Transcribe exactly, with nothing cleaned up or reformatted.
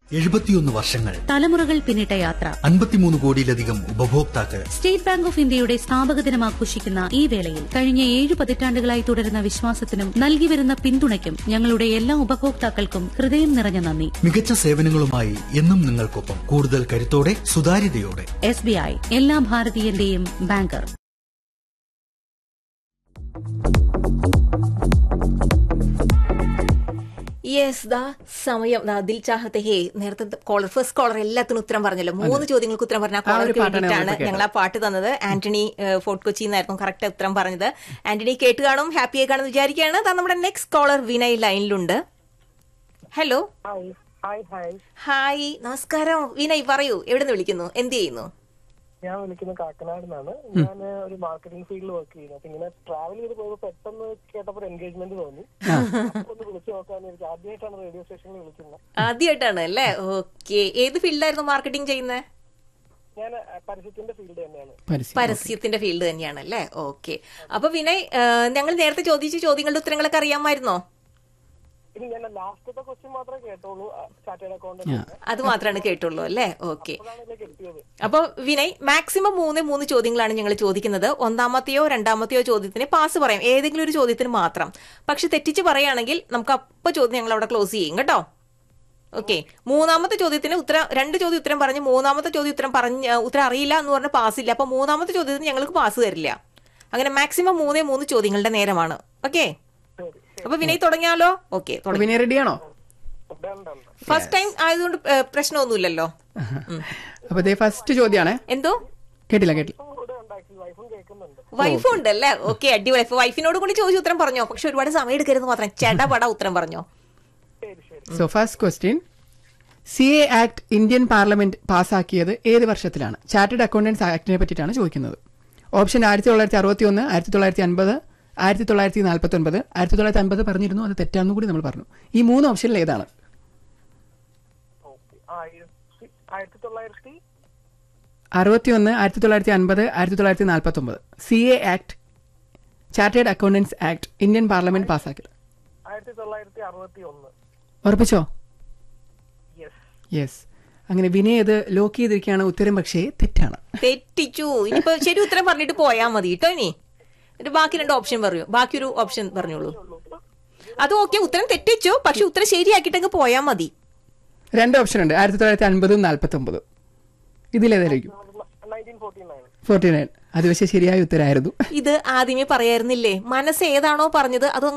എഴുപത്തിയൊന്ന് വർഷങ്ങൾ, തലമുറകൾ പിന്നിട്ട യാത്ര, അൻപത്തിമൂന്ന് കോടിയിലധികം ഉപഭോക്താക്കൾ. സ്റ്റേറ്റ് ബാങ്ക് ഓഫ് ഇന്ത്യയുടെ സ്ഥാപക ദിനം ആഘോഷിക്കുന്ന ഈ വേളയിൽ കഴിഞ്ഞ ഏഴ് പതിറ്റാണ്ടുകളായി തുടരുന്ന വിശ്വാസത്തിനും നൽകിവരുന്ന പിന്തുണയ്ക്കും ഞങ്ങളുടെ എല്ലാ ഉപഭോക്താക്കൾക്കും ഹൃദയം നിറഞ്ഞ നന്ദി. മികച്ച സേവനങ്ങളുമായി എന്നും നിങ്ങൾക്കൊപ്പം, കൂടുതൽ കരുത്തോടെ, സുതാര്യതയോടെ. എസ് ബി ഐ, എല്ലാ ഭാരതീയന്റെയും ബാങ്കർ. യെസ് ദാ സമയം ദിൽ ചാഹത്തെ ഹേ. നേരത്തെ കോളർ ഫസ്റ്റ് കോളർ എല്ലാത്തിനും ഉത്തരം പറഞ്ഞല്ലോ. മൂന്ന് ചോദ്യങ്ങൾക്ക് ഉത്തരം പറഞ്ഞ കോളർക്ക് വേണ്ടിയിട്ടാണ് ഞങ്ങൾ ആ പാട്ട് തന്നത്. ആന്റണി ഫോർട്ട് കൊച്ചിന്നായിരുന്നു കറക്റ്റ് ഉത്തരം പറഞ്ഞത്. ആന്റണി കേട്ട് കാണും, ഹാപ്പി ആയി കാണും വിചാരിക്കുകയാണ്. നമ്മുടെ next collar Vinay ലൈനിലുണ്ട്. Hello. Hi, നമസ്കാരം വിനയ്. പറയൂ, എവിടെ നിന്ന് വിളിക്കുന്നു, എന്ത് ചെയ്യുന്നു? ഞാൻ വിളിക്കുന്നത് കാക്കനാട് നിന്നാണ്. ഞാൻ ഒരു മാർക്കറ്റിംഗ് ഫീൽഡിൽ വർക്ക് ചെയ്യുന്നു. അപ്പൊ ഇങ്ങനെ ട്രാവൽ ചെയ്ത് പോയപ്പോ പെട്ടെന്ന് കേട്ടപ്പോൾ എൻഗേജ്മെന്റ് തോന്നി. ഒന്ന് വിളിച്ചു നോക്കാന്ന് വിചാരിച്ചു. ആദ്യമായിട്ടാണ് റേഡിയോ സ്റ്റേഷനിൽ വിളിക്കുന്നത്. ആദ്യമായിട്ടാണ് അല്ലേ? ഓക്കെ. ഏത് ഫീൽഡായിരുന്നു മാർക്കറ്റിംഗ് ചെയ്യുന്നത്? ഞാൻ പരസ്യത്തിന്റെ ഫീൽഡ് തന്നെയാണ്. പരസ്യത്തിന്റെ ഫീൽഡ് തന്നെയാണ് അല്ലേ? ഓക്കെ. അപ്പൊ വിനയ്, ഞങ്ങൾ നേരത്തെ ചോദിച്ച ചോദ്യങ്ങളുടെ ഉത്തരങ്ങളൊക്കെ അറിയാമായിരുന്നോ? അത് മാത്രമാണ് കേട്ടുള്ളൂ അല്ലേ? ഓക്കെ. അപ്പൊ വിനയ്, മാക്സിമം മൂന്ന് മൂന്ന് ചോദ്യങ്ങളാണ് ഞങ്ങൾ ചോദിക്കുന്നത്. ഒന്നാമത്തെയോ രണ്ടാമത്തെയോ ചോദ്യത്തിന് പാസ് പറയാം, ഏതെങ്കിലും ഒരു ചോദ്യത്തിന് മാത്രം. പക്ഷെ തെറ്റിച്ച് പറയുകയാണെങ്കിൽ നമുക്ക് അപ്പൊ ചോദ്യം ഞങ്ങൾ അവിടെ ക്ലോസ് ചെയ്യും കേട്ടോ. ഓക്കെ. മൂന്നാമത്തെ ചോദ്യത്തിന് ഉത്തരം, രണ്ട് ചോദ്യം ഉത്തരം പറഞ്ഞ് മൂന്നാമത്തെ ചോദ്യം ഉത്തരം പറഞ്ഞ് ഉത്തരം അറിയില്ല എന്ന് പറഞ്ഞ പാസ് ഇല്ല. അപ്പൊ മൂന്നാമത്തെ ചോദ്യത്തിന് ഞങ്ങൾക്ക് പാസ് തരില്ല. അങ്ങനെ മാക്സിമം മൂന്നേ മൂന്ന് ചോദ്യങ്ങളുടെ നേരമാണ്. ഓക്കെ. അപ്പൊ വിനയ് തുടങ്ങിയാലോ? ഓക്കെ, വിനയ് റെഡിയാണോ? ഫസ്റ്റ് ടൈം ആയതുകൊണ്ട് പ്രശ്നമൊന്നുമില്ലല്ലോ. അപ്പൊ ഫസ്റ്റ് ചോദ്യമാണ്. എന്തോ കേട്ടില്ല കേട്ടില്ല വൈഫും ഉണ്ടല്ലേ? ഓക്കെ, അടിപൊളി. വൈഫിനോട് കൂടി ചോദിച്ചു ഉത്തരം പറഞ്ഞോ, പക്ഷെ ഒരുപാട് സമയം എടുക്കരുത് മാത്രം, ചേട്ടാ ഉത്തരം പറഞ്ഞോ. So first question, C A act Indian parliament പാസ്സാക്കിയത് ഏത് വർഷത്തിലാണ്? ചാർട്ടേഡ് അക്കൗണ്ടൻസ് ആക്ടിനെ പറ്റിയിട്ടാണ് ചോദിക്കുന്നത്. ഓപ്ഷൻ ആയിരത്തി തൊള്ളായിരത്തി അറുപത്തി ഒന്ന്, ആയിരത്തി തൊള്ളായിരത്തി അൻപത്, ആയിരത്തി തൊള്ളായിരത്തി നാൽപ്പത്തി ഒൻപത്, ആയിരത്തി തൊള്ളായിരത്തി അൻപത് പറഞ്ഞിരുന്നു, അത് തെറ്റാണെന്ന് കൂടി നമ്മൾ പറഞ്ഞു. ഈ മൂന്ന് ഓപ്ഷനിൽ ഏതാണ്? അറുപത്തി ഒന്ന്, ആയിരത്തി തൊള്ളായിരത്തി അൻപത്, ആയിരത്തി തൊള്ളായിരത്തി നാൽപ്പത്തി ഒമ്പത്. C A act, chartered accountants act Indian parliament പാസ്സാക്കിയത് ഉറപ്പിച്ചോ? Yes. അങ്ങനെ വിനയ് ഇത് ലോക്ക് ചെയ്തിരിക്കുകയാണ്. ഉത്തരം പക്ഷേ തെറ്റാണ്. തെറ്റിച്ചു. ഇനിയിപ്പോ ശരി ഉത്തരം പറഞ്ഞിട്ട് പോയാൽ മതി കേട്ടോ. ഇനി ബാക്കി രണ്ട് ഓപ്ഷൻ പറയൂ. ബാക്കി ഒരു ഓപ്ഷൻ പറഞ്ഞോളൂ. അത് ഓക്കെ, ഉത്തരം തെറ്റിച്ചു, പക്ഷെ ഉത്തരം ശരിയാക്കിയിട്ടങ്ങ് പോയാൽ മതി. രണ്ട് ഓപ്ഷൻ ഉണ്ട്, ആയിരത്തി തൊള്ളായിരത്തി അൻപതും നാൽപ്പത്തി ഒമ്പതും. ഇതിലേതായിരിക്കും? Forty nine. അത് പക്ഷേ ശരിയായ ഉത്തരമായിരുന്നു. ഇത് ആദ്യമേ പറയായിരുന്നില്ലേ? മനസ്സ് ഏതാണോ പറഞ്ഞത് അത്